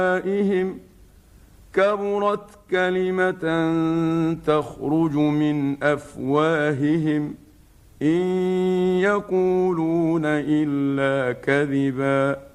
كبرت كلمة تخرج من أفواههم إن يقولون إلا كذبا